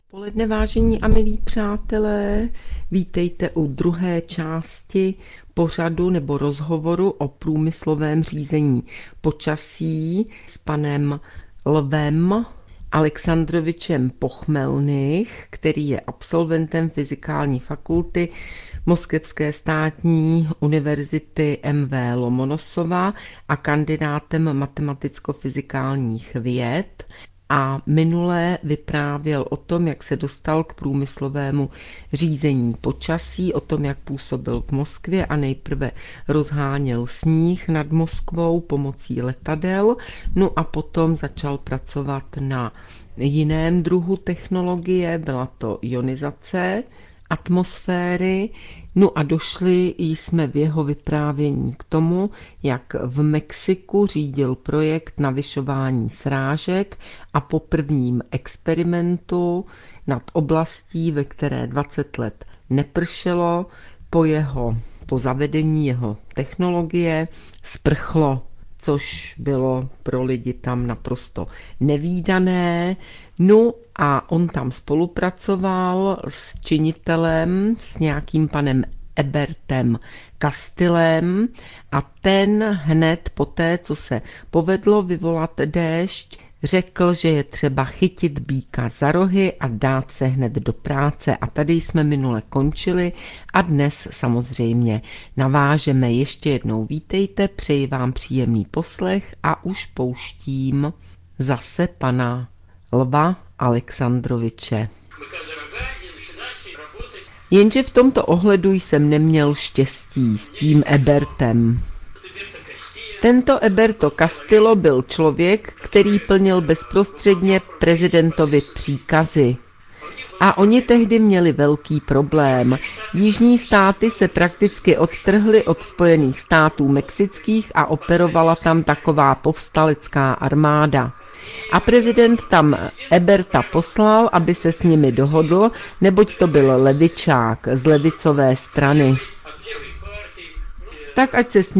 Poledne, vážení a milí přátelé, vítejte u druhé části pořadu nebo rozhovoru o průmyslovém řízení počasí s panem Lvem Alexandrovičem Pochmelnych, který je absolventem Fyzikální fakulty Moskevské státní univerzity M.V. Lomonosova a kandidátem matematicko-fyzikálních věd. A minule vyprávěl o tom, jak se dostal k průmyslovému řízení počasí, o tom, jak působil v Moskvě a nejprve rozháněl sníh nad Moskvou pomocí letadel, no a potom začal pracovat na jiném druhu technologie, byla to ionizace atmosféry. No a došli jsme v jeho vyprávění k tomu, jak v Mexiku řídil projekt navyšování srážek a po prvním experimentu nad oblastí, ve které 20 let nepršelo, po zavedení jeho technologie sprchlo, což bylo pro lidi tam naprosto nevídané. No a on tam spolupracoval s činitelem, s nějakým panem Ebertem Castillem a ten hned poté, co se povedlo vyvolat déšť, řekl, že je třeba chytit býka za rohy a dát se hned do práce. A tady jsme minule končili a dnes samozřejmě navážeme. Ještě jednou vítejte, přeji vám příjemný poslech a už pouštím zase pana Lva Alexandroviče. Jenže v tomto ohledu jsem neměl štěstí s tím Ebertem. Tento Eberto Castillo byl člověk, který plnil bezprostředně prezidentovi příkazy. A oni tehdy měli velký problém. Jižní státy se prakticky odtrhly od Spojených států mexických a operovala tam taková povstalecká armáda. A prezident tam Eberta poslal, aby se s nimi dohodl, neboť to byl levičák z levicové strany. Tak ať se s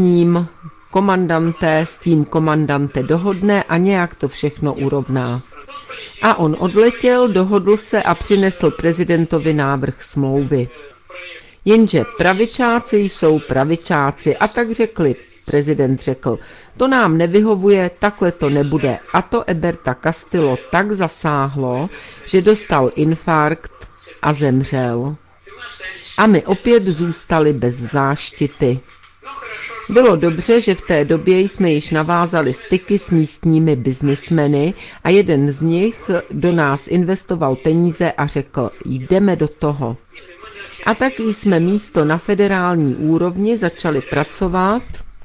tím komandante dohodne a nějak to všechno urovná. A on odletěl, dohodl se a přinesl prezidentovi návrh smlouvy. Jenže pravičáci jsou pravičáci a tak prezident řekl, to nám nevyhovuje, takhle to nebude. A to Eberta Castillo tak zasáhlo, že dostal infarkt a zemřel. A my opět zůstali bez záštity. Bylo dobře, že v té době jsme již navázali styky s místními biznismeny a jeden z nich do nás investoval peníze a řekl, jdeme do toho. A tak jsme místo na federální úrovni začali pracovat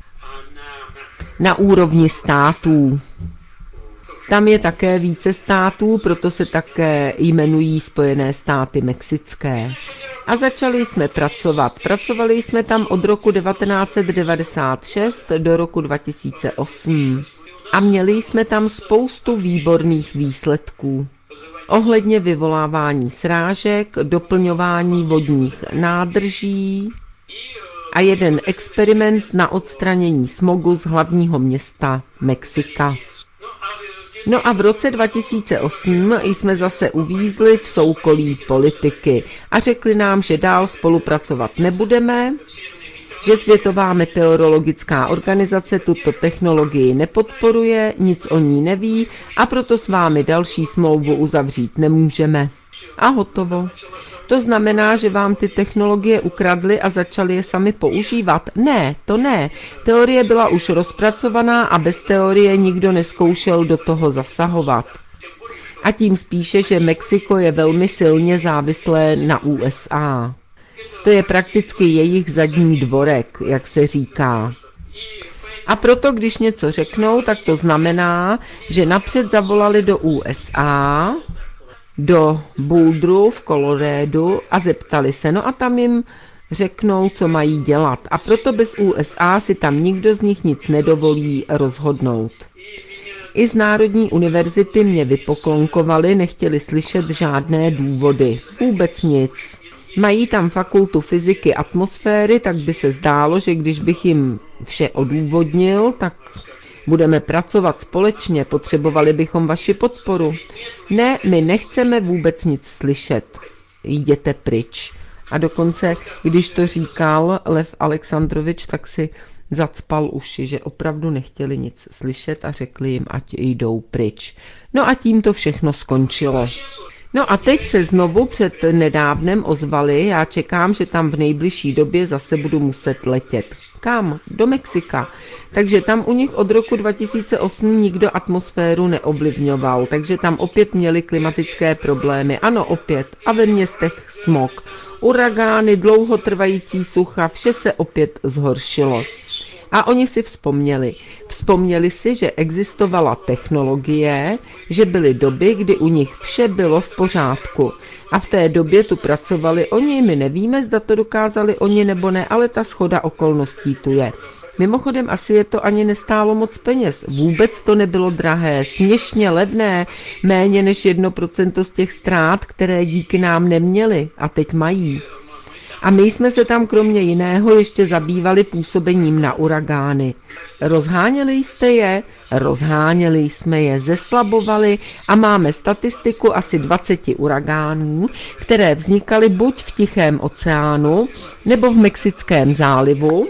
na úrovni států. Tam je také více států, proto se také jmenují Spojené státy mexické. A začali jsme pracovat. Pracovali jsme tam od roku 1996 do roku 2008. A měli jsme tam spoustu výborných výsledků. Ohledně vyvolávání srážek, doplňování vodních nádrží a jeden experiment na odstranění smogu z hlavního města Mexika. No a v roce 2008 jsme zase uvízli v soukolí politiky a řekli nám, že dál spolupracovat nebudeme, že Světová meteorologická organizace tuto technologii nepodporuje, nic o ní neví a proto s vámi další smlouvu uzavřít nemůžeme. A hotovo. To znamená, že vám ty technologie ukradli a začali je sami používat? Ne, to ne. Teorie byla už rozpracovaná a bez teorie nikdo nezkoušel do toho zasahovat. A tím spíše, že Mexiko je velmi silně závislé na USA. To je prakticky jejich zadní dvorek, jak se říká. A proto, když něco řeknou, tak to znamená, že napřed zavolali do USA, do Boulderu v Coloradu a zeptali se, no a tam jim řeknou, co mají dělat. A proto bez USA si tam nikdo z nich nic nedovolí rozhodnout. I z Národní univerzity mě vypoklonkovali, nechtěli slyšet žádné důvody. Vůbec nic. Mají tam fakultu fyziky atmosféry, tak by se zdálo, že když bych jim vše odůvodnil, tak Budeme pracovat společně, potřebovali bychom vaši podporu. Ne, my nechceme vůbec nic slyšet. Jděte pryč. A dokonce, když to říkal Lev Alexandrovič, tak si zacpal uši, že opravdu nechtěli nic slyšet a řekli jim, ať jdou pryč. No a tím to všechno skončilo. No a teď se znovu před nedávnem ozvali, já čekám, že tam v nejbližší době zase budu muset letět. Kam? Do Mexika. Takže tam u nich od roku 2008 nikdo atmosféru neovlivňoval, takže tam opět měli klimatické problémy. Ano, opět. A ve městech smog. Uragány, dlouhotrvající sucha, vše se opět zhoršilo. A oni si vzpomněli. Vzpomněli si, že existovala technologie, že byly doby, kdy u nich vše bylo v pořádku. A v té době tu pracovali oni, my nevíme, zda to dokázali oni nebo ne, ale ta shoda okolností tu je. Mimochodem asi je to ani nestálo moc peněz, vůbec to nebylo drahé, směšně levné, méně než 1% z těch ztrát, které díky nám neměli a teď mají. A my jsme se tam kromě jiného ještě zabývali působením na uragány. Rozháněli jste je? Rozháněli jsme je, zeslabovali a máme statistiku asi 20 uragánů, které vznikaly buď v Tichém oceánu nebo v Mexickém zálivu.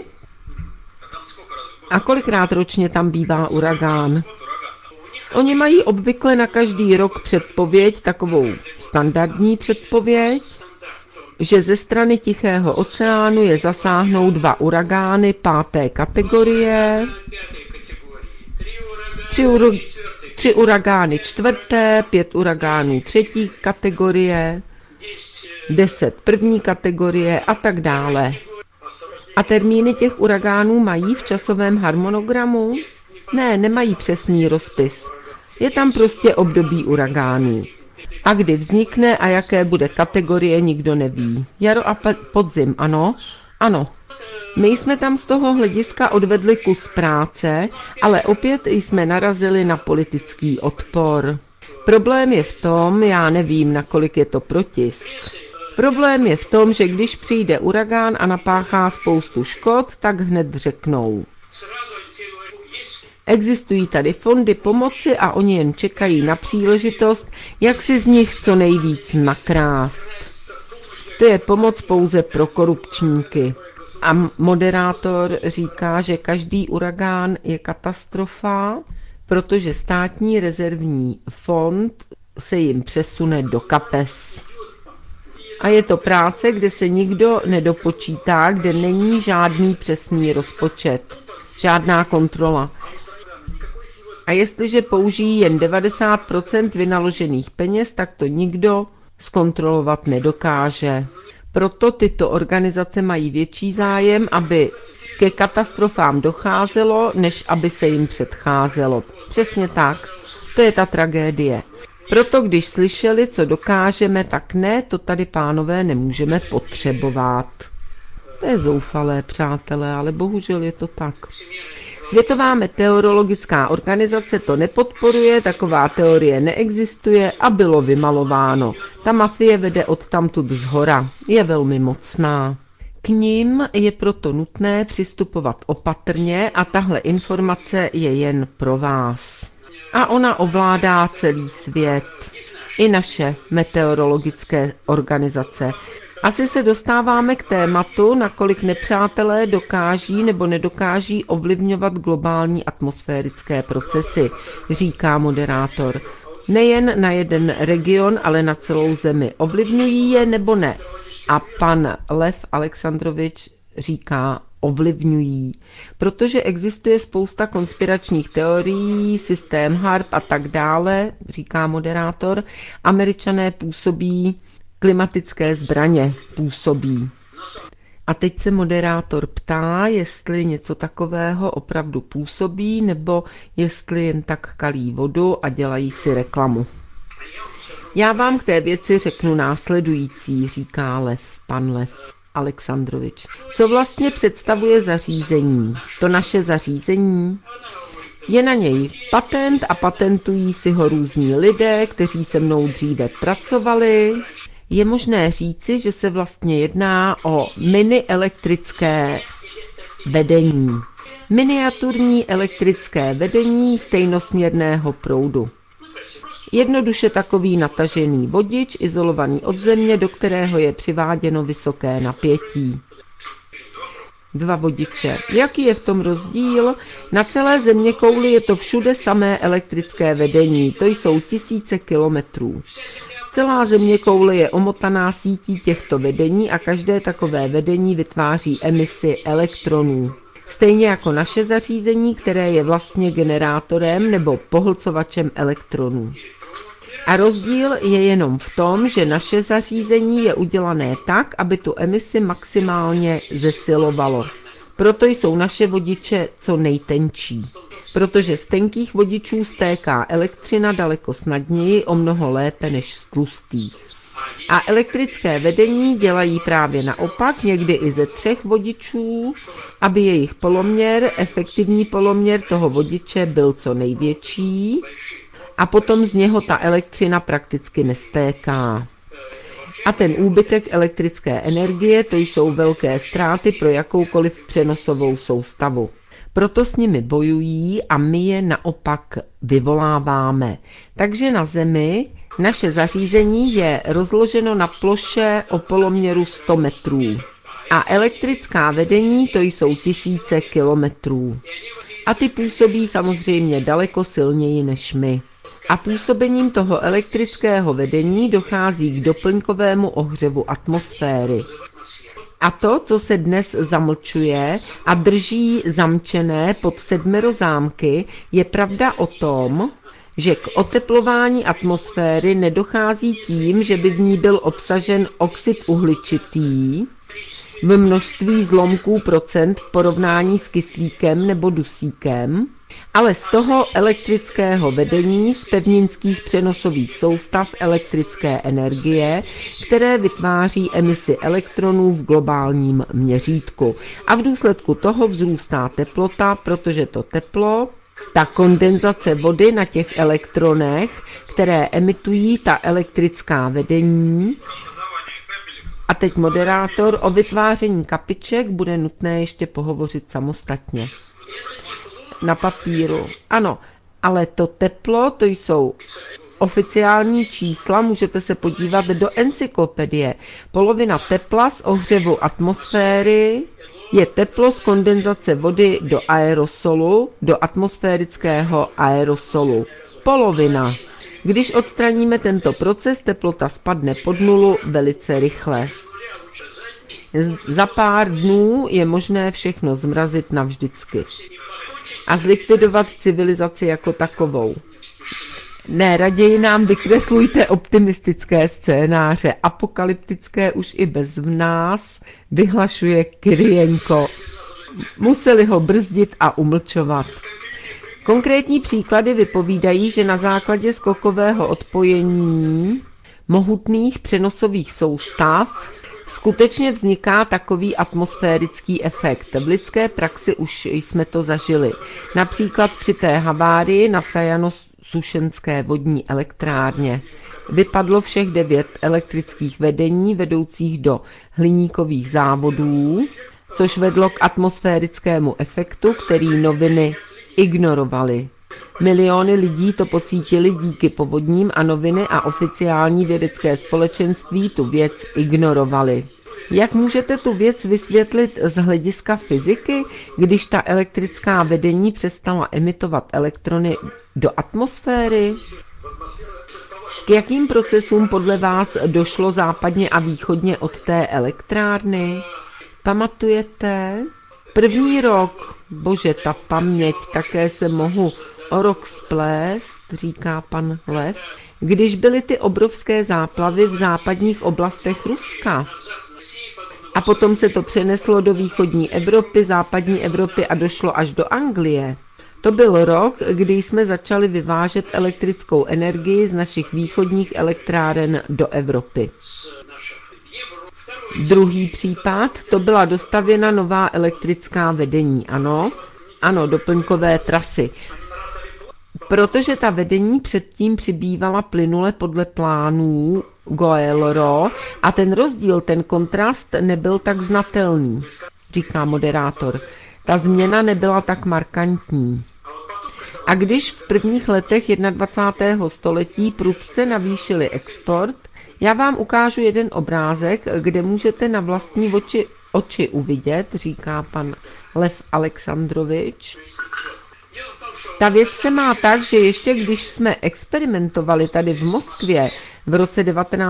A kolikrát ročně tam bývá uragán? Oni mají obvykle na každý rok předpověď, takovou standardní předpověď, že ze strany Tichého oceánu je zasáhnou 2 uragány 5. kategorie, 3 uragány 4., 5 uragánů 3. kategorie, 10 1. kategorie a tak dále. A termíny těch uragánů mají v časovém harmonogramu? Ne, nemají přesný rozpis. Je tam prostě období uragánů. A kdy vznikne a jaké bude kategorie, nikdo neví. Jaro a podzim, ano? Ano. My jsme tam z toho hlediska odvedli kus práce, ale opět jsme narazili na politický odpor. Problém je v tom, já nevím, nakolik je to protisk. Problém je v tom, že když přijde uragán a napáchá spoustu škod, tak hned řeknou. Existují tady fondy pomoci a oni jen čekají na příležitost, jak si z nich co nejvíc nakrást. To je pomoc pouze pro korupčníky. A moderátor říká, že každý uragán je katastrofa, protože státní rezervní fond se jim přesune do kapes. A je to práce, kde se nikdo nedopočítá, kde není žádný přesný rozpočet, žádná kontrola. A jestliže použijí jen 90% vynaložených peněz, tak to nikdo zkontrolovat nedokáže. Proto tyto organizace mají větší zájem, aby ke katastrofám docházelo, než aby se jim předcházelo. Přesně tak. To je ta tragédie. Proto když slyšeli, co dokážeme, tak ne, to tady, pánové, nemůžeme potřebovat. To je zoufalé, přátelé, ale bohužel je to tak. Světová meteorologická organizace to nepodporuje, taková teorie neexistuje a bylo vymalováno. Ta mafie vede odtamtud zhora, je velmi mocná. K nim je proto nutné přistupovat opatrně a tahle informace je jen pro vás. A ona ovládá celý svět, i naše meteorologické organizace. Asi se dostáváme k tématu, nakolik nepřátelé dokáží nebo nedokáží ovlivňovat globální atmosférické procesy, říká moderátor. Nejen na jeden region, ale na celou zemi. Ovlivňují je nebo ne? A pan Lev Alexandrovič říká ovlivňují, protože existuje spousta konspiračních teorií, systém HARP a tak dále, říká moderátor. Američané působí, klimatické zbraně působí. A teď se moderátor ptá, jestli něco takového opravdu působí, nebo jestli jen tak kalí vodu a dělají si reklamu. Já vám k té věci řeknu následující, říká pan Lev Alexandrovič. Co vlastně představuje zařízení? To naše zařízení? Je na něj patent a patentují si ho různí lidé, kteří se mnou dříve pracovali. Je možné říci, že se vlastně jedná o mini elektrické vedení. Miniaturní elektrické vedení stejnosměrného proudu. Jednoduše takový natažený vodič, izolovaný od země, do kterého je přiváděno vysoké napětí. 2 vodiče. Jaký je v tom rozdíl? Na celé zeměkouli je to všude samé elektrické vedení, to jsou tisíce kilometrů. Celá zeměkoule je omotaná sítí těchto vedení a každé takové vedení vytváří emisi elektronů. Stejně jako naše zařízení, které je vlastně generátorem nebo pohlcovačem elektronů. A rozdíl je jenom v tom, že naše zařízení je udělané tak, aby tu emisi maximálně zesilovalo. Proto jsou naše vodiče co nejtenčí. Protože z tenkých vodičů stéká elektřina daleko snadněji, o mnoho lépe než z tlustých. A elektrické vedení dělají právě naopak, někdy i ze 3 vodičů, aby jejich poloměr, efektivní poloměr toho vodiče byl co největší a potom z něho ta elektřina prakticky nestéká. A ten úbytek elektrické energie, to jsou velké ztráty pro jakoukoliv přenosovou soustavu. Proto s nimi bojují a my je naopak vyvoláváme. Takže na Zemi naše zařízení je rozloženo na ploše o poloměru 100 metrů. A elektrická vedení to jsou tisíce kilometrů. A ty působí samozřejmě daleko silněji než my. A působením toho elektrického vedení dochází k doplňkovému ohřevu atmosféry. A to, co se dnes zamlčuje a drží zamčené pod 7 zámky, je pravda o tom, že k oteplování atmosféry nedochází tím, že by v ní byl obsažen oxid uhličitý v množství zlomků procent v porovnání s kyslíkem nebo dusíkem, ale z toho elektrického vedení z pevninských přenosových soustav elektrické energie, které vytváří emisi elektronů v globálním měřítku. A v důsledku toho vzrůstá teplota, protože to teplo, ta kondenzace vody na těch elektronech, které emitují ta elektrická vedení. A teď moderátor, o vytváření kapiček bude nutné ještě pohovořit samostatně. Na papíru. Ano, ale to teplo, to jsou oficiální čísla, můžete se podívat do encyklopedie. Polovina tepla z ohřevu atmosféry je teplo z kondenzace vody do aerosolu, do atmosférického aerosolu. Polovina. Když odstraníme tento proces, teplota spadne pod nulu velice rychle. Za pár dnů je možné všechno zmrazit navždycky. A zlikvidovat civilizaci jako takovou. Ne, raději nám vykreslujte optimistické scénáře, apokalyptické už i bez nás, vyhlašuje Kyrienko. Museli ho brzdit a umlčovat. Konkrétní příklady vypovídají, že na základě skokového odpojení mohutných přenosových soustav skutečně vzniká takový atmosférický efekt. V lidské praxi už jsme to zažili. Například při té havárii na Sajano-Sušenské vodní elektrárně. Vypadlo všech 9 elektrických vedení vedoucích do hliníkových závodů, což vedlo k atmosférickému efektu, který noviny ignorovaly. Miliony lidí to pocítili díky povodním a noviny a oficiální vědecké společenství tu věc ignorovali. Jak můžete tu věc vysvětlit z hlediska fyziky, když ta elektrická vedení přestala emitovat elektrony do atmosféry? K jakým procesům podle vás došlo západně a východně od té elektrárny? Pamatujete? První rok, bože, ta paměť, také se mohu o rok splést, říká pan Lev, když byly ty obrovské záplavy v západních oblastech Ruska. A potom se to přeneslo do východní Evropy, západní Evropy a došlo až do Anglie. To byl rok, kdy jsme začali vyvážet elektrickou energii z našich východních elektráren do Evropy. Druhý případ, to byla dostavěna nová elektrická vedení, ano, doplňkové trasy. Protože ta vedení předtím přibývala plynule podle plánů Goelro a ten rozdíl, ten kontrast nebyl tak znatelný, říká moderátor. Ta změna nebyla tak markantní. A když v prvních letech 21. století prudce navýšili export, já vám ukážu jeden obrázek, kde můžete na vlastní oči uvidět, říká pan Lev Alexandrovič. Ta věc se má tak, že ještě když jsme experimentovali tady v Moskvě v roce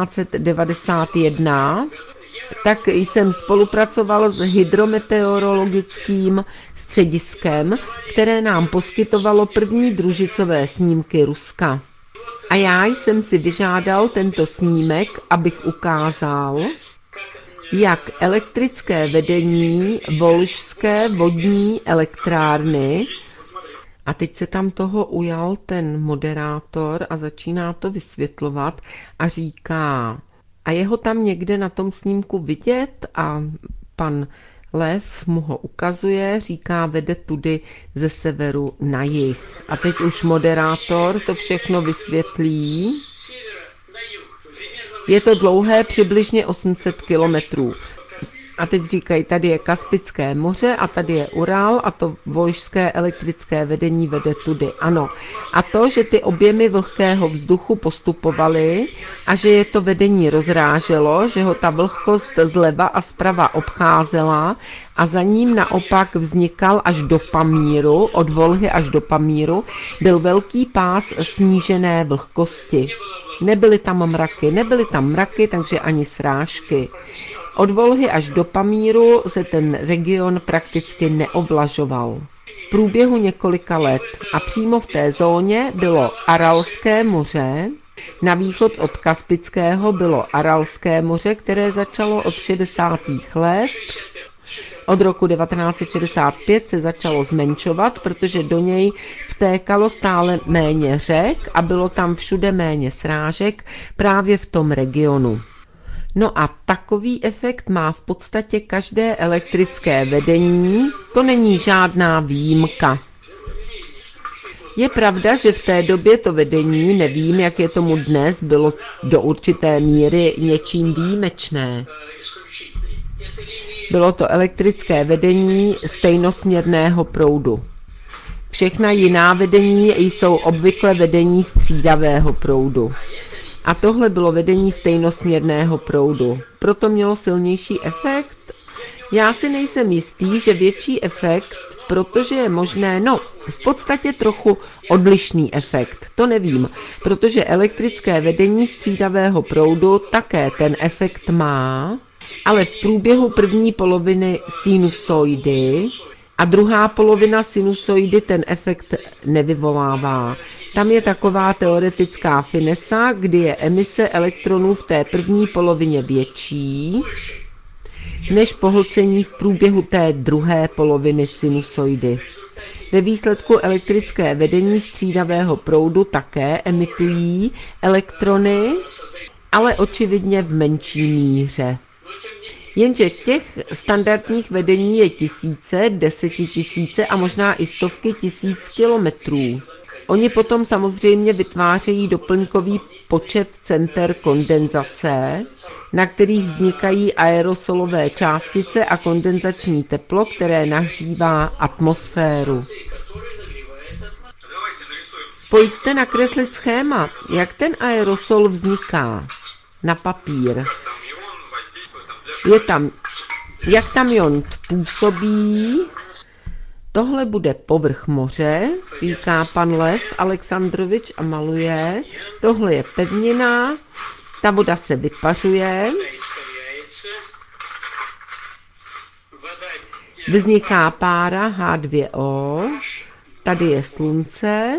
1991, tak jsem spolupracoval s hydrometeorologickým střediskem, které nám poskytovalo první družicové snímky Ruska. A já jsem si vyžádal tento snímek, abych ukázal, jak elektrické vedení Volžské vodní elektrárny, a teď se tam toho ujal ten moderátor a začíná to vysvětlovat a říká, a je ho tam někde na tom snímku vidět a pan Lev mu ho ukazuje, říká, vede tudy ze severu na jih. A teď už moderátor to všechno vysvětlí. Je to dlouhé přibližně 800 kilometrů. A teď říkají, tady je Kaspické moře a tady je Ural a to volžské elektrické vedení vede tudy. Ano. A to, že ty objemy vlhkého vzduchu postupovaly a že je to vedení rozráželo, že ho ta vlhkost zleva a zprava obcházela a za ním naopak vznikal až do Pamíru, od Volhy až do Pamíru, byl velký pás snížené vlhkosti. Nebyly tam mraky, takže ani srážky. Od Volhy až do Pamíru se ten region prakticky neoblažoval. V průběhu několika let a přímo v té zóně bylo Aralské moře, na východ od Kaspického bylo Aralské moře, které začalo od 60. let. Od roku 1965 se začalo zmenšovat, protože do něj vtékalo stále méně řek a bylo tam všude méně srážek právě v tom regionu. No a takový efekt má v podstatě každé elektrické vedení, to není žádná výjimka. Je pravda, že v té době to vedení, nevím, jak je tomu dnes, bylo do určité míry něčím výjimečné. Bylo to elektrické vedení stejnosměrného proudu. Všechna jiná vedení jsou obvykle vedení střídavého proudu. A tohle bylo vedení stejnosměrného proudu. Proto mělo silnější efekt? Já si nejsem jistý, že větší efekt, protože je možné, v podstatě trochu odlišný efekt. To nevím, protože elektrické vedení střídavého proudu také ten efekt má, ale v průběhu první poloviny sinusoidy a druhá polovina sinusoidy ten efekt nevyvolává. Tam je taková teoretická finesa, kdy je emise elektronů v té první polovině větší než pohlcení v průběhu té druhé poloviny sinusoidy. Ve výsledku elektrické vedení střídavého proudu také emitují elektrony, ale očividně v menší míře. Jenže těch standardních vedení je tisíce, desetitisíce a možná i stovky tisíc kilometrů. Oni potom samozřejmě vytvářejí doplňkový počet center kondenzace, na kterých vznikají aerosolové částice a kondenzační teplo, které nahřívá atmosféru. Pojďte nakreslit schéma, jak ten aerosol vzniká na papír. Jak tam ion působí. Tohle bude povrch moře, říká pan Lev Alexandrovič a maluje. Tohle je pevnina, ta voda se vypařuje. Vzniká pára H2O, tady je slunce.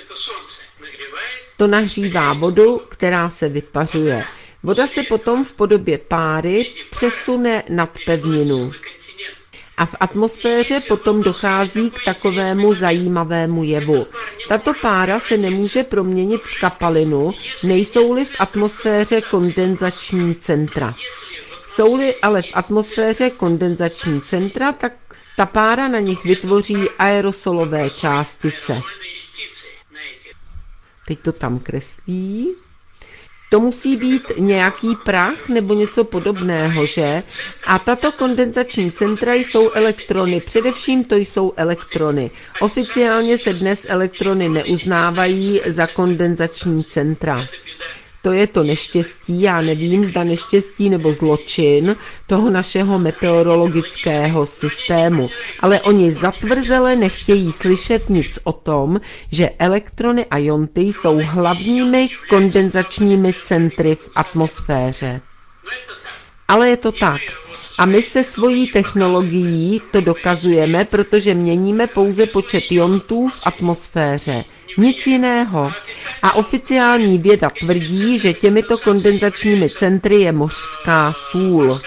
To nahřívá vodu, která se vypařuje. Voda se potom v podobě páry přesune nad pevninu. A v atmosféře potom dochází k takovému zajímavému jevu. Tato pára se nemůže proměnit v kapalinu, nejsou-li v atmosféře kondenzační centra. Jsou-li ale v atmosféře kondenzační centra, tak ta pára na nich vytvoří aerosolové částice. Teď to tam kreslí. To musí být nějaký prach nebo něco podobného, že? A tato kondenzační centra jsou elektrony, především to jsou elektrony. Oficiálně se dnes elektrony neuznávají za kondenzační centra. To je to neštěstí, já nevím, zda neštěstí nebo zločin toho našeho meteorologického systému. Ale oni zatvrzele nechtějí slyšet nic o tom, že elektrony a ionty jsou hlavními kondenzačními centry v atmosféře. Ale je to tak. A my se svojí technologií to dokazujeme, protože měníme pouze počet iontů v atmosféře. Nic jiného. A oficiální věda tvrdí, že těmito kondenzačními centry je mořská sůl,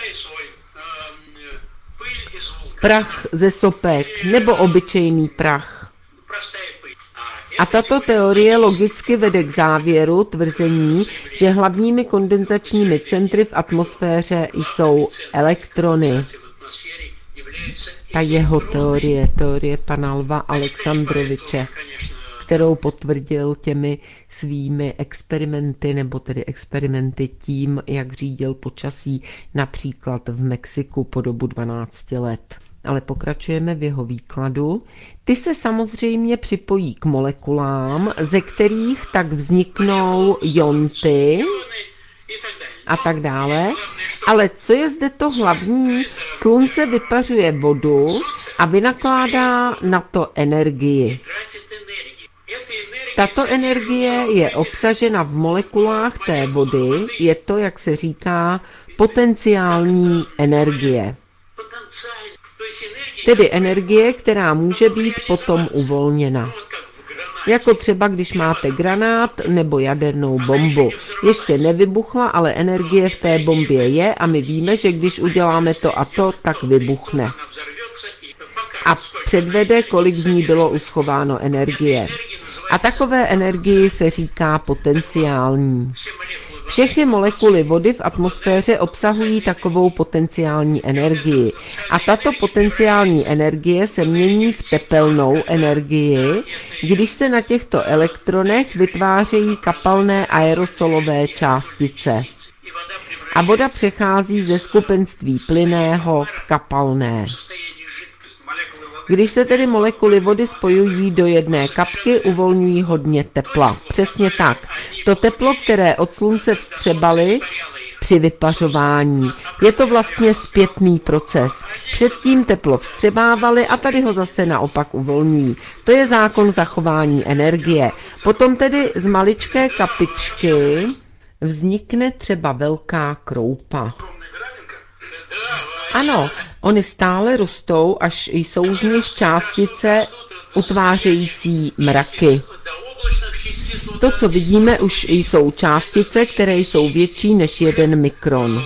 prach ze sopek nebo obyčejný prach. A tato teorie logicky vede k závěru tvrzení, že hlavními kondenzačními centry v atmosféře jsou elektrony. Ta jeho teorie pana Lva Alexandroviče, kterou potvrdil těmi svými experimenty, nebo tedy experimenty tím, jak řídil počasí například v Mexiku po dobu 12 let. Ale pokračujeme v jeho výkladu. Ty se samozřejmě připojí k molekulám, ze kterých tak vzniknou ionty a tak dále. Ale co je zde to hlavní? Slunce vypařuje vodu a vynakládá na to energii. Tato energie je obsažena v molekulách té vody, je to, jak se říká, potenciální energie. Tedy energie, která může být potom uvolněna. Jako třeba, když máte granát nebo jadernou bombu. Ještě nevybuchla, ale energie v té bombě je a my víme, že když uděláme to a to, tak vybuchne. A předvede, kolik v ní bylo uschováno energie. A takové energii se říká potenciální. Všechny molekuly vody v atmosféře obsahují takovou potenciální energii. A tato potenciální energie se mění v tepelnou energii, když se na těchto elektronech vytvářejí kapalné aerosolové částice. A voda přechází ze skupenství plynného v kapalné. Když se tedy molekuly vody spojují do jedné kapky, uvolňují hodně tepla. Přesně tak. To teplo, které od slunce vstřebaly při vypařování. Je to vlastně zpětný proces. Předtím teplo vstřebávali a tady ho zase naopak uvolňují. To je zákon zachování energie. Potom tedy z maličké kapičky vznikne třeba velká kroupa. Ano, ony stále rostou, až jsou z nich částice utvářející mraky. To, co vidíme, už jsou částice, které jsou větší než 1 mikron.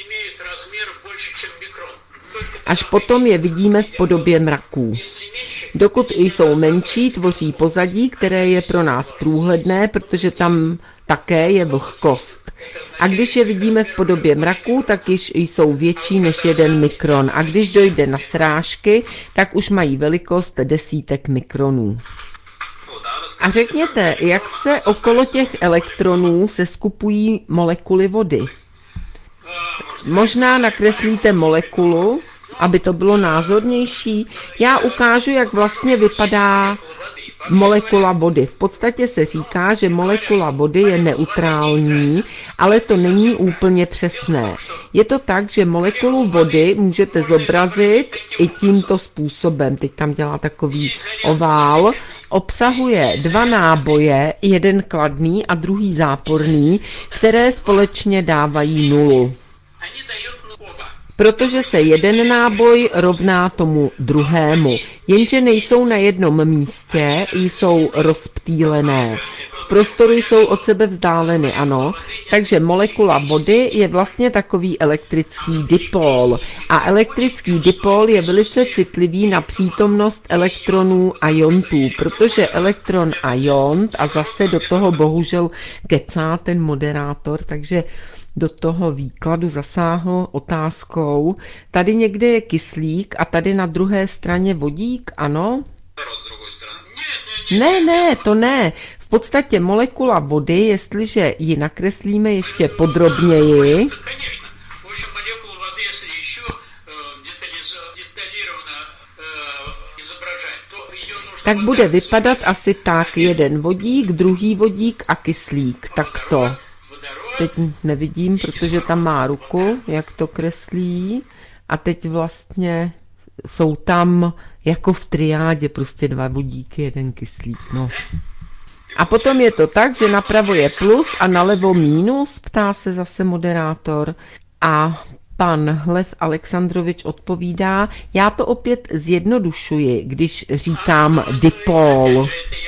Až potom je vidíme v podobě mraků. Dokud jsou menší, tvoří pozadí, které je pro nás průhledné, protože tam také je vlhkost. A když je vidíme v podobě mraků, tak již jsou větší než 1 mikron. A když dojde na srážky, tak už mají velikost desítek mikronů. A řekněte, jak se okolo těch elektronů seskupují molekuly vody? Možná nakreslíte molekulu, aby to bylo názornější. Já ukážu, jak vlastně vypadá molekula vody. V podstatě se říká, že molekula vody je neutrální, ale to není úplně přesné. Je to tak, že molekulu vody můžete zobrazit i tímto způsobem. Teď tam dělá takový ovál. Obsahuje 2 náboje, jeden kladný a druhý záporný, které společně dávají 0. Protože se jeden náboj rovná tomu druhému, jenže nejsou na jednom místě, jsou rozptýlené. V prostoru jsou od sebe vzdáleny, ano, takže molekula vody je vlastně takový elektrický dipol. A elektrický dipol je velice citlivý na přítomnost elektronů a iontů, protože elektron a iont, a zase do toho bohužel kecá ten moderátor, takže do toho výkladu zasáhl otázkou. Tady někde je kyslík a tady na druhé straně vodík, ano? Ne, to ne. V podstatě molekula vody, jestliže ji nakreslíme ještě podrobněji, tak bude vypadat asi tak: jeden vodík, druhý vodík a kyslík. Takto. Teď nevidím, protože tam má ruku, jak to kreslí. A teď vlastně jsou tam jako v triádě prostě 2 vodíky, 1 kyslík. No. A potom je to tak, že napravo je plus a nalevo mínus, ptá se zase moderátor. A pan Lev Alexandrovič odpovídá: já to opět zjednodušuji, když říkám dipol.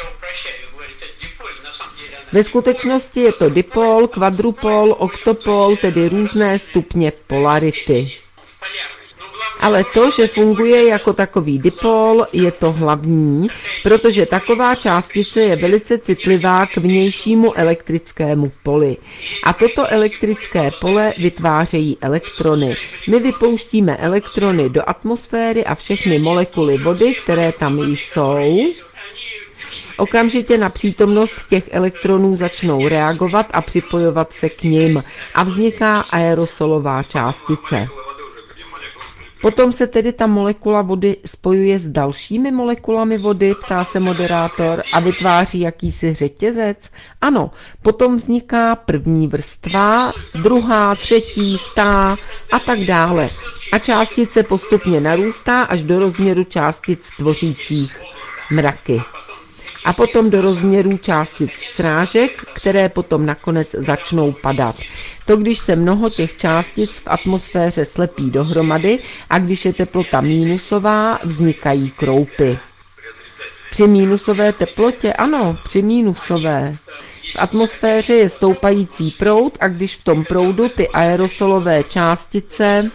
Ve skutečnosti je to dipol, kvadrupol, oktopol, tedy různé stupně polarity. Ale to, že funguje jako takový dipol, je to hlavní, protože taková částice je velice citlivá k vnějšímu elektrickému poli. A toto elektrické pole vytvářejí elektrony. My vypouštíme elektrony do atmosféry a všechny molekuly vody, které tam jsou, okamžitě na přítomnost těch elektronů začnou reagovat a připojovat se k nim a vzniká aerosolová částice. Potom se tedy ta molekula vody spojuje s dalšími molekulami vody, ptá se moderátor, a vytváří jakýsi řetězec. Ano, potom vzniká první vrstva, druhá, třetí, stá a tak dále. A částice postupně narůstá až do rozměru částic tvořících mraky. A potom do rozměrů částic srážek, které potom nakonec začnou padat. To, když se mnoho těch částic v atmosféře slepí dohromady a když je teplota mínusová, vznikají kroupy. Při mínusové teplotě? Ano, při mínusové. V atmosféře je stoupající proud a když v tom proudu ty aerosolové částice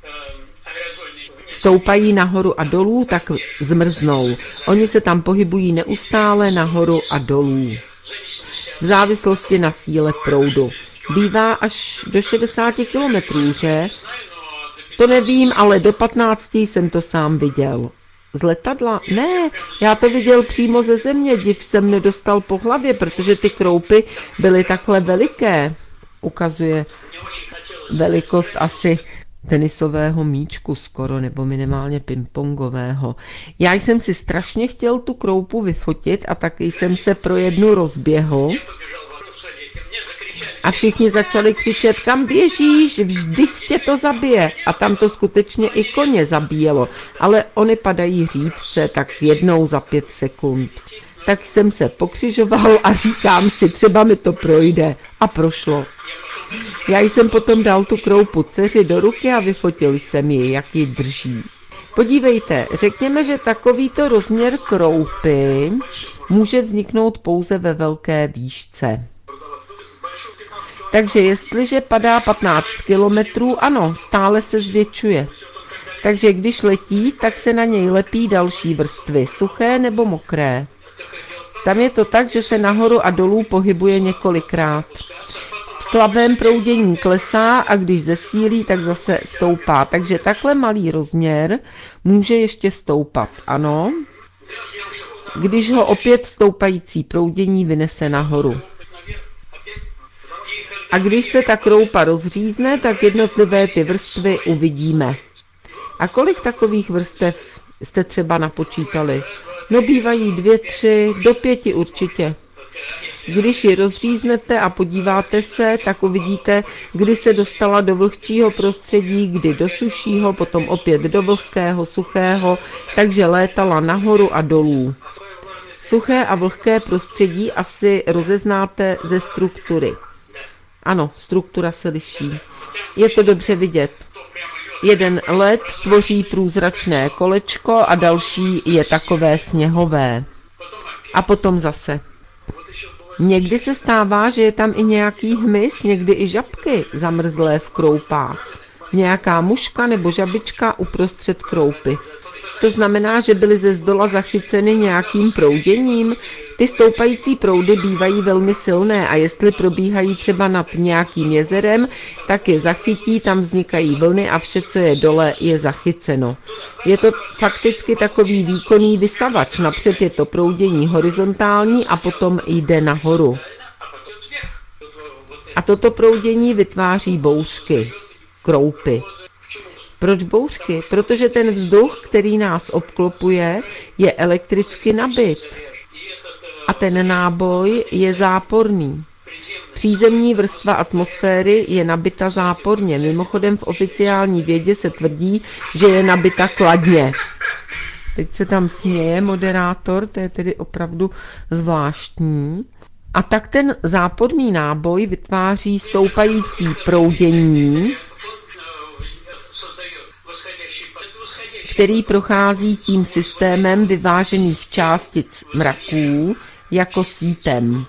stoupají nahoru a dolů, tak zmrznou. Oni se tam pohybují neustále nahoru a dolů. V závislosti na síle proudu. Bývá až do 60 kilometrů, že? To nevím, ale do 15 jsem to sám viděl. Z letadla? Ne, já to viděl přímo ze země, div jsem nedostal po hlavě, protože ty kroupy byly takhle veliké. Ukazuje velikost asi tenisového míčku skoro, nebo minimálně pingpongového. Já jsem si strašně chtěl tu kroupu vyfotit a taky jsem se pro jednu rozběhl. A všichni začali křičet: kam běžíš, vždyť tě to zabije. A tam to skutečně i koně zabíjelo, ale oni padají řídce tak jednou za 5 sekund. Tak jsem se pokřižoval a říkám si, třeba mi to projde. A prošlo. Já jsem potom dal tu kroupu dceři do ruky a vyfotil jsem ji, jak ji drží. Podívejte, řekněme, že takovýto rozměr kroupy může vzniknout pouze ve velké výšce. Takže jestliže padá 15 kilometrů, ano, stále se zvětšuje. Takže když letí, tak se na něj lepí další vrstvy, suché nebo mokré. Tam je to tak, že se nahoru a dolů pohybuje několikrát. V slabém proudění klesá a když zesílí, tak zase stoupá. Takže takhle malý rozměr může ještě stoupat, ano, když ho opět stoupající proudění vynese nahoru. A když se ta kroupa rozřízne, tak jednotlivé ty vrstvy uvidíme. A kolik takových vrstev jste třeba napočítali? No bývají 2, 3, do 5 určitě. Když ji rozříznete a podíváte se, tak uvidíte, kdy se dostala do vlhčího prostředí, kdy do sušího, potom opět do vlhkého, suchého, takže létala nahoru a dolů. Suché a vlhké prostředí asi rozeznáte ze struktury. Ano, struktura se liší. Je to dobře vidět. Jeden led tvoří průzračné kolečko a další je takové sněhové. A potom zase. Někdy se stává, že je tam i nějaký hmyz, někdy i žabky zamrzlé v kroupách. Nějaká muška nebo žabička uprostřed kroupy. To znamená, že byly ze zdola zachyceny nějakým prouděním. Ty stoupající proudy bývají velmi silné a jestli probíhají třeba nad nějakým jezerem, tak je zachytí, tam vznikají vlny a vše, co je dole, je zachyceno. Je to fakticky takový výkonný vysavač, napřed je to proudění horizontální a potom jde nahoru. A toto proudění vytváří bouřky, kroupy. Proč bouřky? Protože ten vzduch, který nás obklopuje, je elektricky nabit. A ten náboj je záporný. Přízemní vrstva atmosféry je nabita záporně. Mimochodem v oficiální vědě se tvrdí, že je nabita kladně. Teď se tam směje moderátor, to je tedy opravdu zvláštní. A tak ten záporný náboj vytváří stoupající proudění, který prochází tím systémem vyvážených částic mraků jako sítem.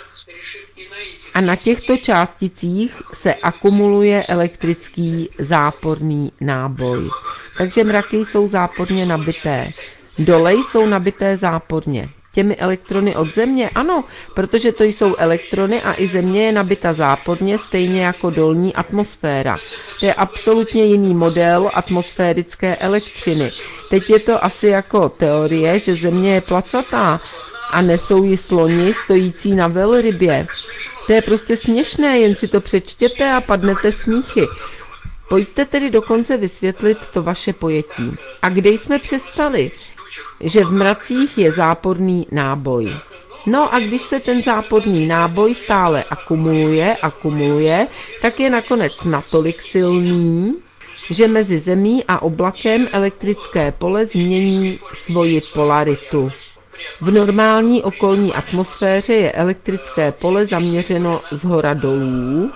A na těchto částicích se akumuluje elektrický záporný náboj. Takže mraky jsou záporně nabité. Dole jsou nabité záporně. Těmi elektrony od Země? Ano, protože to jsou elektrony a i Země je nabita záporně, stejně jako dolní atmosféra. To je absolutně jiný model atmosférické elektřiny. Teď je to asi jako teorie, že Země je placatá a nesou ji sloni stojící na velrybě. To je prostě směšné, jen si to přečtěte a padnete smíchy. Pojďte tedy dokonce vysvětlit to vaše pojetí. A kde jsme přestali? Že v mracích je záporný náboj. No a když se ten záporný náboj stále akumuluje, tak je nakonec natolik silný, že mezi Zemí a oblakem elektrické pole změní svoji polaritu. V normální okolní atmosféře je elektrické pole zaměřeno zhora dolů,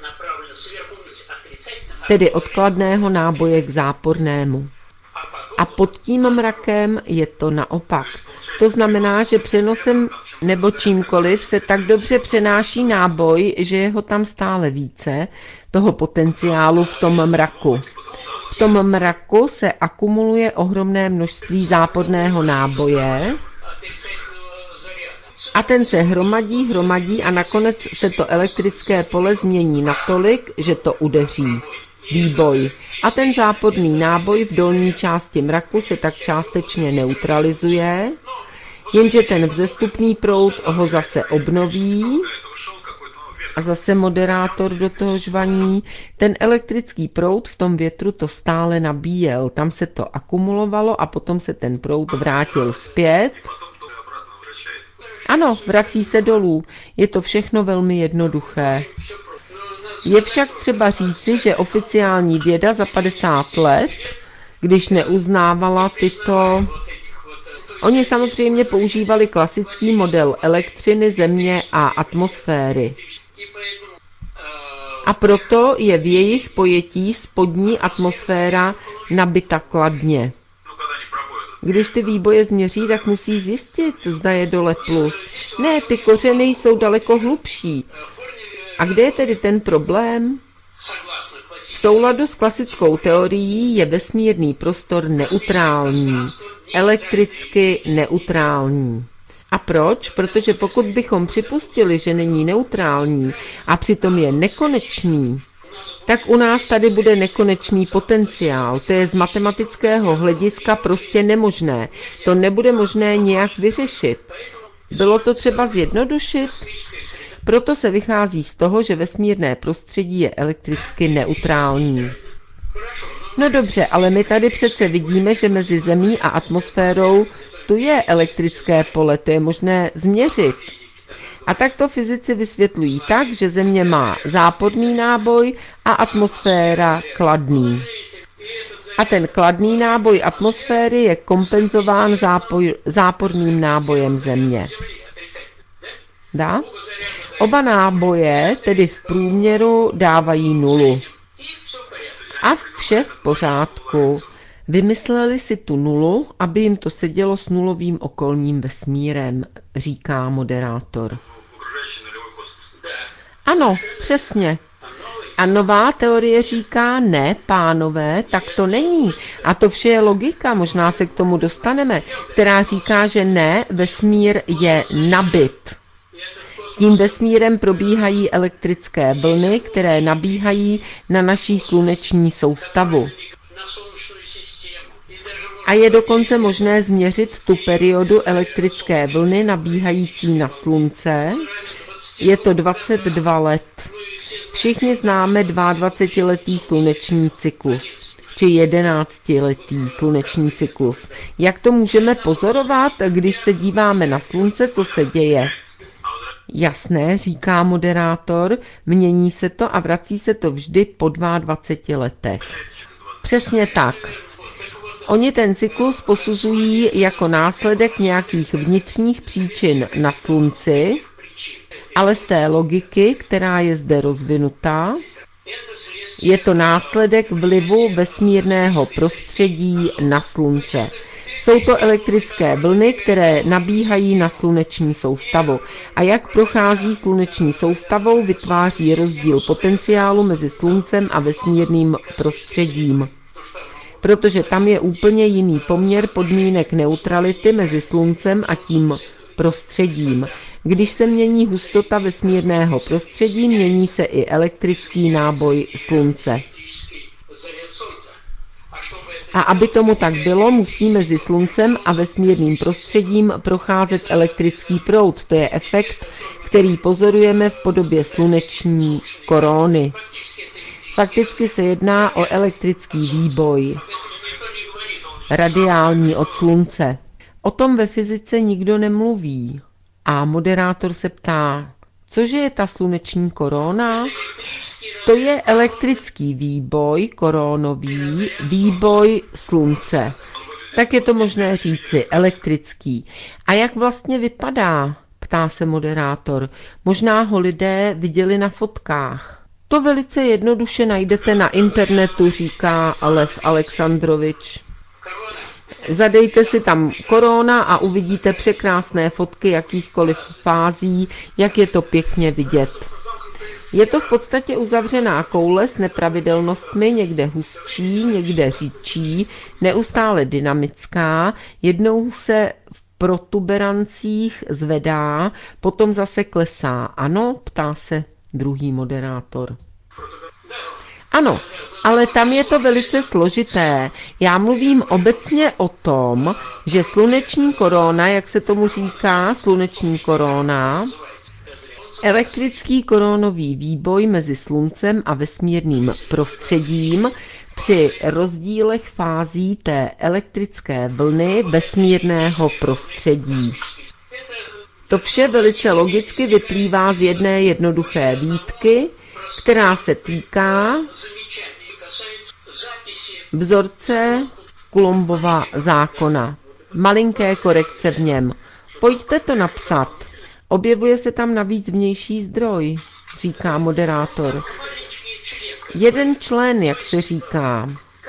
tedy od kladného náboje k zápornému. A pod tím mrakem je to naopak. To znamená, že přenosem nebo čímkoliv se tak dobře přenáší náboj, že je ho tam stále více, toho potenciálu v tom mraku. V tom mraku se akumuluje ohromné množství záporného náboje a ten se hromadí a nakonec se to elektrické pole změní natolik, že to udeří. Výboj. A ten záporný náboj v dolní části mraku se tak částečně neutralizuje, jenže ten vzestupný proud ho zase obnoví a zase moderátor do toho žvaní. Ten elektrický proud v tom větru to stále nabíjel, tam se to akumulovalo a potom se ten proud vrátil zpět. Ano, vrací se dolů. Je to všechno velmi jednoduché. Je však třeba říci, že oficiální věda za 50 let, když neuznávala tyto... Oni samozřejmě používali klasický model elektřiny, Země a atmosféry. A proto je v jejich pojetí spodní atmosféra nabita kladně. Když ty výboje změří, tak musí zjistit, zda je dole plus. Ne, ty kořeny jsou daleko hlubší. A kde je tedy ten problém? V souladu s klasickou teorií je vesmírný prostor neutrální, elektricky neutrální. A proč? Protože pokud bychom připustili, že není neutrální a přitom je nekonečný, tak u nás tady bude nekonečný potenciál. To je z matematického hlediska prostě nemožné. To nebude možné nějak vyřešit. Bylo to třeba zjednodušit? Proto se vychází z toho, že vesmírné prostředí je elektricky neutrální. No dobře, ale my tady přece vidíme, že mezi Zemí a atmosférou tu je elektrické pole, to je možné změřit. A tak to fyzici vysvětlují tak, že Země má záporný náboj a atmosféra kladný. A ten kladný náboj atmosféry je kompenzován záporným nábojem Země. Dá? Oba náboje tedy v průměru dávají nulu. A vše v pořádku. Vymysleli si tu nulu, aby jim to sedělo s nulovým okolním vesmírem, říká moderátor. Ano, přesně. A nová teorie říká, ne, pánové, tak to není. A to vše je logika, možná se k tomu dostaneme, která říká, že ne, vesmír je nabit. Tím vesmírem probíhají elektrické vlny, které nabíhají na naší sluneční soustavu. A je dokonce možné změřit tu periodu elektrické vlny nabíhající na slunce. Je to 22 let. Všichni známe 22letý sluneční cyklus, či 11letý sluneční cyklus. Jak to můžeme pozorovat, když se díváme na slunce, co se děje? Jasné, říká moderátor, mění se to a vrací se to vždy po 22 letech. Přesně tak. Oni ten cyklus posuzují jako následek nějakých vnitřních příčin na slunci, ale z té logiky, která je zde rozvinutá, je to následek vlivu vesmírného prostředí na slunce. Jsou to elektrické vlny, které nabíhají na sluneční soustavu. A jak prochází sluneční soustavou, vytváří rozdíl potenciálu mezi sluncem a vesmírným prostředím. Protože tam je úplně jiný poměr podmínek neutrality mezi sluncem a tím prostředím. Když se mění hustota vesmírného prostředí, mění se i elektrický náboj slunce. A aby tomu tak bylo, musí mezi sluncem a vesmírným prostředím procházet elektrický proud. To je efekt, který pozorujeme v podobě sluneční koróny. Fakticky se jedná o elektrický výboj, radiální od slunce. O tom ve fyzice nikdo nemluví. A moderátor se ptá, cože je ta sluneční korona? To je elektrický výboj, koronový výboj slunce. Tak je to možné říci, elektrický. A jak vlastně vypadá? Ptá se moderátor. Možná ho lidé viděli na fotkách. To velice jednoduše najdete na internetu, říká Lev Alexandrovič. Zadejte si tam korona a uvidíte překrásné fotky jakýchkoliv fází, jak je to pěkně vidět. Je to v podstatě uzavřená koule s nepravidelnostmi, někde hustší, někde řidčí, neustále dynamická, jednou se v protuberancích zvedá, potom zase klesá. Ano, ptá se druhý moderátor. Ano, ale tam je to velice složité. Já mluvím obecně o tom, že sluneční korona, jak se tomu říká, sluneční korona, elektrický koronový výboj mezi sluncem a vesmírným prostředím při rozdílech fází té elektrické vlny vesmírného prostředí. To vše velice logicky vyplývá z jedné jednoduché výtky, která se týká vzorce Coulombova zákona. Malinké korekce v něm. Pojďte to napsat. Objevuje se tam navíc vnější zdroj, říká moderátor. Jeden člen, jak se říká.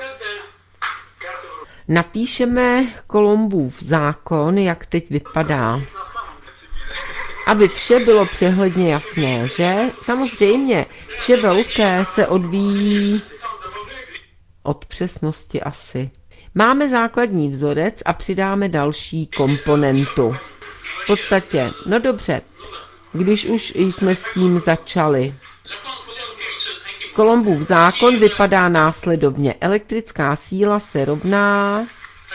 Napíšeme Coulombův zákon, jak teď vypadá. Aby vše bylo přehledně jasné, že? Samozřejmě, vše velké se odvíjí od přesnosti asi. Máme základní vzorec a přidáme další komponentu. V podstatě, no dobře, když už jsme s tím začali. Coulombův zákon vypadá následovně. Elektrická síla se rovná.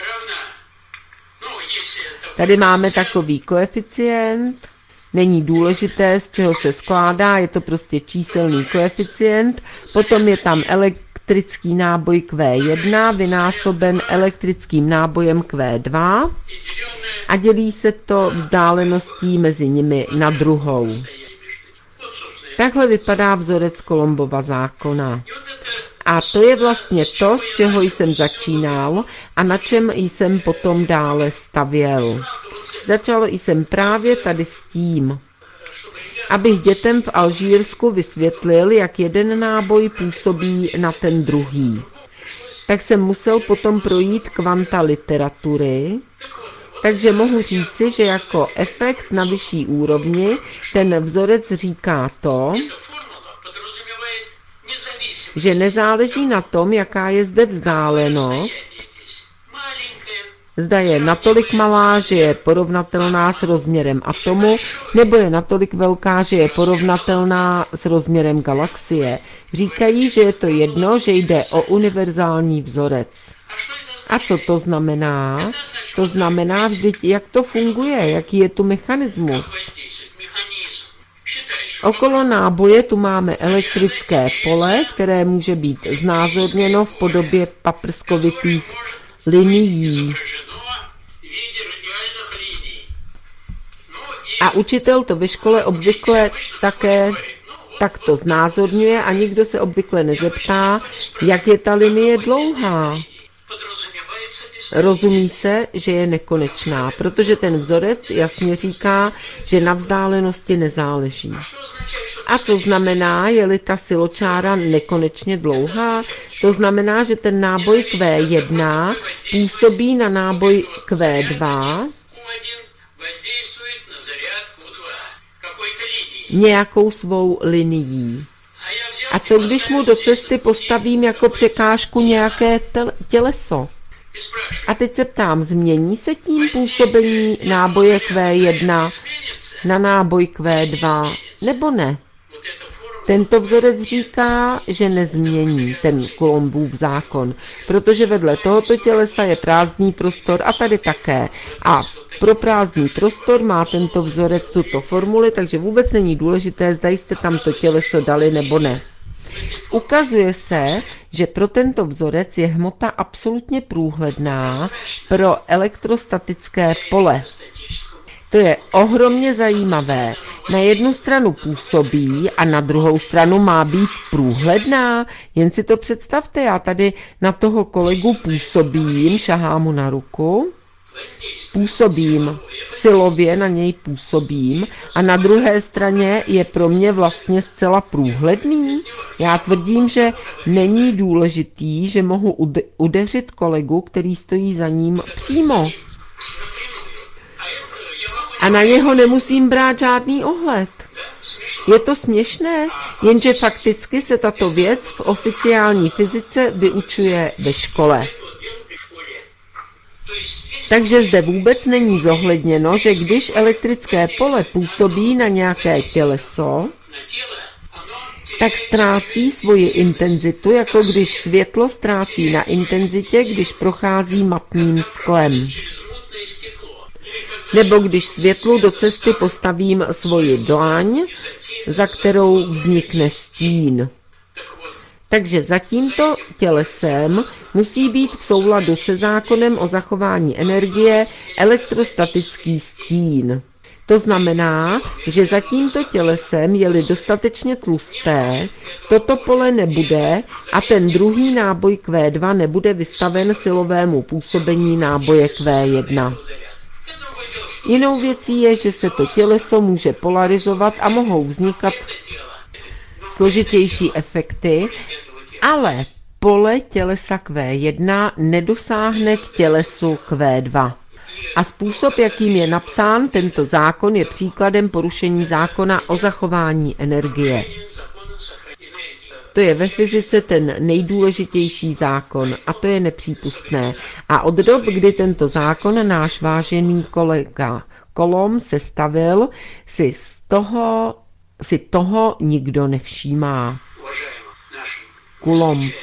Tady máme takový koeficient. Není důležité, z čeho se skládá, je to prostě číselný koeficient. Potom je tam elektrický náboj Q1 vynásoben elektrickým nábojem Q2 a dělí se to vzdáleností mezi nimi na druhou. Takhle vypadá vzorec Coulombova zákona. A to je vlastně to, z čeho jsem začínal a na čem jsem potom dále stavěl. Začal jsem právě tady s tím, abych dětem v Alžírsku vysvětlil, jak jeden náboj působí na ten druhý. Tak jsem musel potom projít kvanta literatury, takže mohu říci, že jako efekt na vyšší úrovni ten vzorec říká to, že nezáleží na tom, jaká je zde vzdálenost, zda je natolik malá, že je porovnatelná s rozměrem atomu, nebo je natolik velká, že je porovnatelná s rozměrem galaxie. Říkají, že je to jedno, že jde o univerzální vzorec. A co to znamená? To znamená vždyť, jak to funguje, jaký je tu mechanismus. Okolo náboje tu máme elektrické pole, které může být znázorněno v podobě paprskovitých linií. A učitel to ve škole obvykle také takto znázorňuje a nikdo se obvykle nezeptá, jak je ta linie dlouhá. Rozumí se, že je nekonečná, protože ten vzorec jasně říká, že na vzdálenosti nezáleží. A co znamená, je-li ta siločára nekonečně dlouhá? To znamená, že ten náboj Q1 působí na náboj Q2 nějakou svou linií. A co když mu do cesty postavím jako překážku nějaké těleso? A teď se ptám, změní se tím působení náboje Q1 na náboj Q2, nebo ne? Tento vzorec říká, že nezmění ten Coulombův zákon, protože vedle tohoto tělesa je prázdný prostor a tady také. A pro prázdný prostor má tento vzorec tuto formuli, takže vůbec není důležité, zda jste tam to těleso dali nebo ne. Ukazuje se, že pro tento vzorec je hmota absolutně průhledná pro elektrostatické pole. To je ohromně zajímavé. Na jednu stranu působí a na druhou stranu má být průhledná. Jen si to představte, já tady na toho kolegu působím, šahám mu na ruku, působím, silově na něj působím a na druhé straně je pro mě vlastně zcela průhledný. Já tvrdím, že není důležitý, že mohu udeřit kolegu, který stojí za ním přímo. A na něho nemusím brát žádný ohled. Je to směšné, jenže fakticky se tato věc v oficiální fyzice vyučuje ve škole. Takže zde vůbec není zohledněno, že když elektrické pole působí na nějaké těleso, tak ztrácí svoji intenzitu, jako když světlo ztrácí na intenzitě, když prochází matným sklem. Nebo když světlu do cesty postavím svoji dlaň, za kterou vznikne stín. Takže za tímto tělesem musí být v souladu se zákonem o zachování energie elektrostatický stín. To znamená, že za tímto tělesem, je-li dostatečně tlusté, toto pole nebude a ten druhý náboj Q2 nebude vystaven silovému působení náboje Q1. Jinou věcí je, že se to těleso může polarizovat a mohou vznikat složitější efekty, ale pole tělesa Q1 nedosáhne k tělesu Q2. A způsob, jakým je napsán tento zákon, je příkladem porušení zákona o zachování energie. To je ve fyzice ten nejdůležitější zákon a to je nepřípustné. A od dob, kdy tento zákon náš vážený kolega Coulomb sestavil, si toho nikdo nevšímá. Coulomb.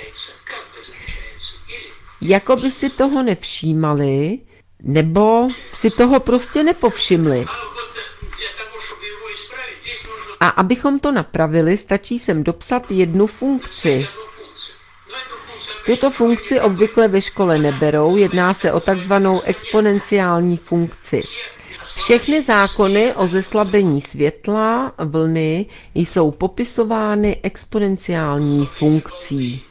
Jako by si toho nevšímali, nebo si toho prostě nepovšimli. A abychom to napravili, stačí sem dopsat jednu funkci. Tuto funkci obvykle ve škole neberou, jedná se o takzvanou exponenciální funkci. Všechny zákony o zeslabení světla, vlny, jsou popisovány exponenciální funkcí.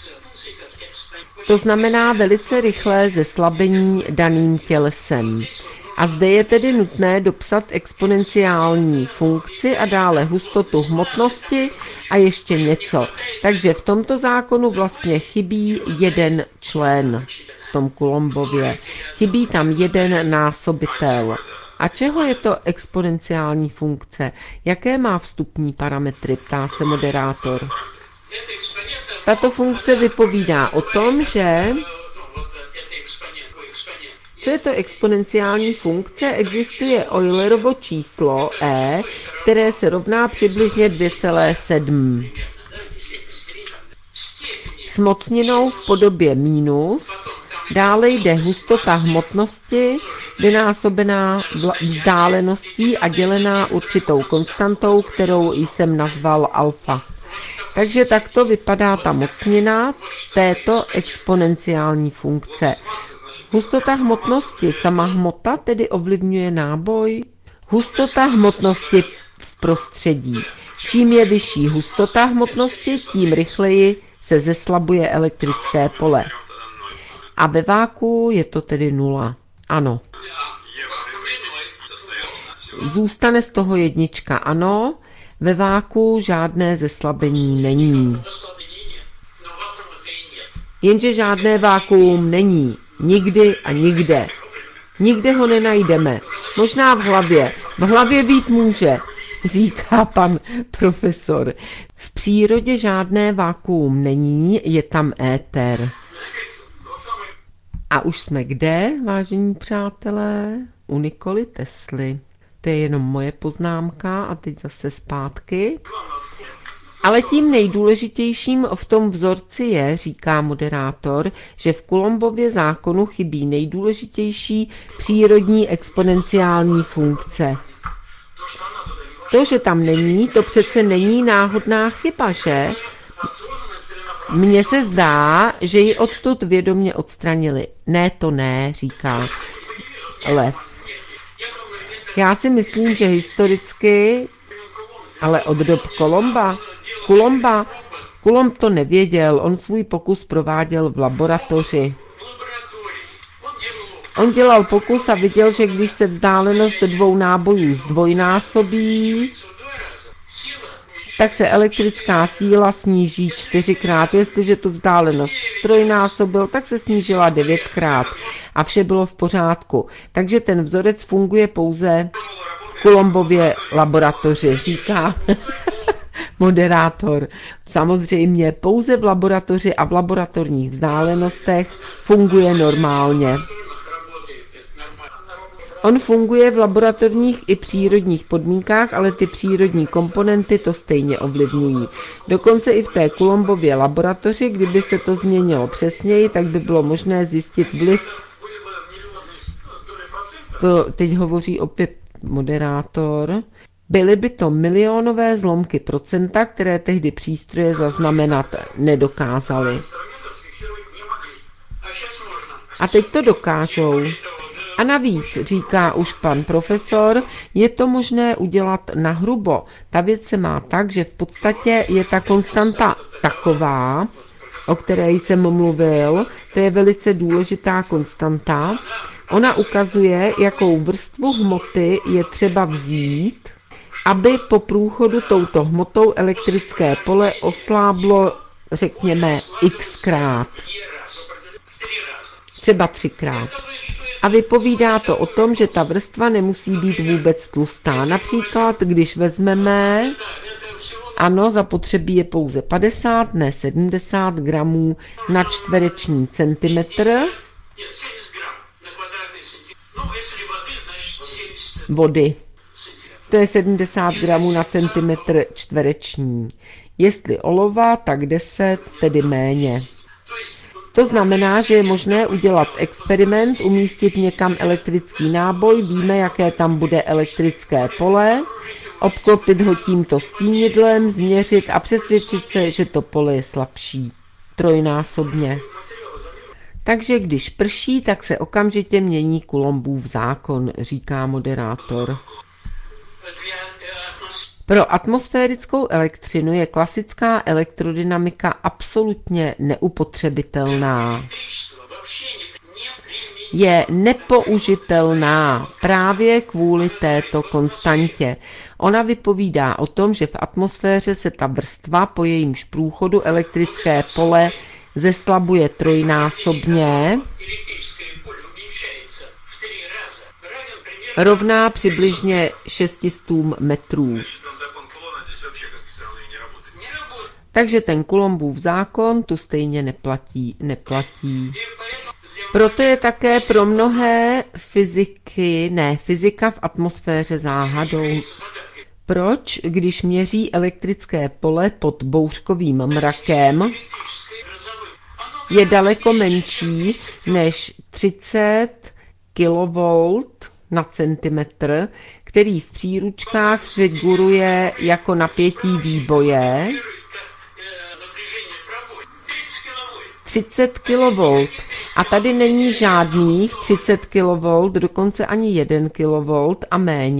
To znamená velice rychlé zeslabení daným tělesem. A zde je tedy nutné dopsat exponenciální funkci a dále hustotu hmotnosti a ještě něco. Takže v tomto zákonu vlastně chybí jeden člen, v tom Coulombově. Chybí tam jeden násobitel. A čeho je to exponenciální funkce? Jaké má vstupní parametry, ptá se moderátor. Tato funkce vypovídá o tom, že co je to exponenciální funkce? Existuje Eulerovo číslo e, které se rovná přibližně 2,7. S mocninou v podobě mínus. Dále jde hustota hmotnosti, vynásobená vzdáleností a dělená určitou konstantou, kterou jsem nazval alfa. Takže takto vypadá ta mocnina této exponenciální funkce. Hustota hmotnosti, sama hmota tedy ovlivňuje náboj. Hustota hmotnosti v prostředí. Čím je vyšší hustota hmotnosti, tím rychleji se zeslabuje elektrické pole. A ve váku je to tedy 0. Ano. Zůstane z toho jednička, ano. Ve váku žádné zeslabení není. Jenže žádné vákuum není. Nikdy a nikde. Nikde ho nenajdeme. Možná v hlavě. V hlavě být může, říká pan profesor. V přírodě žádné vákuum není, je tam éter. A už jsme kde, vážení přátelé? U Nikoly Tesly. To je jenom moje poznámka a teď zase zpátky. Ale tím nejdůležitějším v tom vzorci je, říká moderátor, že v Coulombově zákonu chybí nejdůležitější přírodní exponenciální funkce. To, že tam není, to přece není náhodná chyba, že? Mně se zdá, že ji odtud vědomě odstranili. Ne, to ne, říká Lev. Já si myslím, že historicky, ale od dob Coulomb to nevěděl, on svůj pokus prováděl v laboratoři. On dělal pokus a viděl, že když se vzdálenost dvou nábojů zdvojnásobí, tak se elektrická síla sníží 4krát. Jestliže tu vzdálenost trojnásobil, tak se snížila 9krát. A vše bylo v pořádku. Takže ten vzorec funguje pouze v Coulombově laboratoři, říká moderátor. Samozřejmě pouze v laboratoři a v laboratorních vzdálenostech funguje normálně. On funguje v laboratorních i přírodních podmínkách, ale ty přírodní komponenty to stejně ovlivňují. Dokonce i v té Coulombově laboratoři, kdyby se to změnilo přesněji, tak by bylo možné zjistit vliv. To teď hovoří opět moderátor. Byly by to milionové zlomky procenta, které tehdy přístroje zaznamenat nedokázaly. A teď to dokážou. A navíc, říká už pan profesor, je to možné udělat nahrubo. Ta věc se má tak, že v podstatě je ta konstanta taková, o které jsem mluvil, to je velice důležitá konstanta. Ona ukazuje, jakou vrstvu hmoty je třeba vzít, aby po průchodu touto hmotou elektrické pole osláblo, řekněme, xkrát. Třeba 3krát. A vypovídá to o tom, že ta vrstva nemusí být vůbec tlustá. Například, když vezmeme, ano, zapotřebí je pouze 50, ne 70 gramů na čtvereční centimetr vody. To je 70 gramů na centimetr čtvereční. Jestli olova, tak 10, tedy méně. To znamená, že je možné udělat experiment, umístit někam elektrický náboj, víme, jaké tam bude elektrické pole, obklopit ho tímto stínidlem, změřit a přesvědčit se, že to pole je slabší. Trojnásobně. Takže když prší, tak se okamžitě mění Coulombův zákon, říká moderátor. Pro atmosférickou elektřinu je klasická elektrodynamika absolutně neupotřebitelná. Je nepoužitelná právě kvůli této konstantě. Ona vypovídá o tom, že v atmosféře se ta vrstva, po jejímž průchodu elektrické pole zeslabuje trojnásobně, rovná přibližně 600 metrů. Takže ten Coulombův zákon tu stejně neplatí. Proto je také pro mnohé fyzika v atmosféře záhadou. Proč, když měří elektrické pole pod bouřkovým mrakem, je daleko menší než 30 kV na centimetr, který v příručkách figuruje jako napětí výboje, 30 kV. A tady není žádných 30 kV, dokonce ani 1 kV a méně.